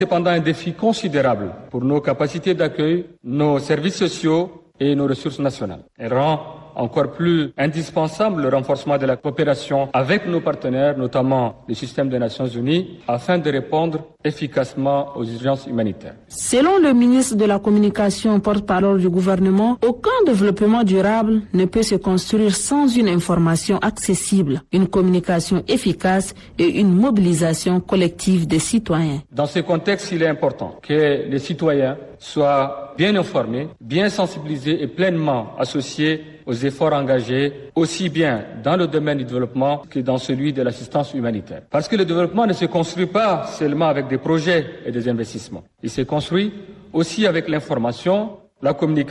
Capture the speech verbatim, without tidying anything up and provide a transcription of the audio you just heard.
cependant un défi considérable pour nos capacités d'accueil, nos services sociaux et nos ressources nationales. Elle rend encore plus indispensable le renforcement de la coopération avec nos partenaires, notamment le système des Nations Unies, afin de répondre efficacement aux urgences humanitaires. Selon le ministre de la Communication, porte-parole du gouvernement, aucun développement durable ne peut se construire sans une information accessible, une communication efficace et une mobilisation collective des citoyens. Dans ce contexte, il est important que les citoyens soient bien informés, bien sensibilisés et pleinement associés aux efforts engagés, aussi bien dans le domaine du développement que dans celui de l'assistance humanitaire. Parce que le développement ne se construit pas seulement avec des projets et des investissements. Il se construit aussi avec l'information, la communication,